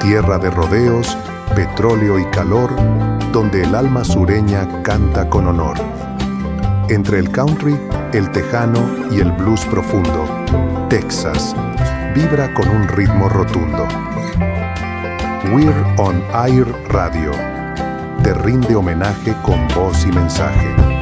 tierra de rodeos, petróleo y calor, donde el alma sureña canta con honor. Entre el country, el tejano y el blues profundo, Texas vibra con un ritmo rotundo. We're on Air Radio te rinde homenaje con voz y mensaje.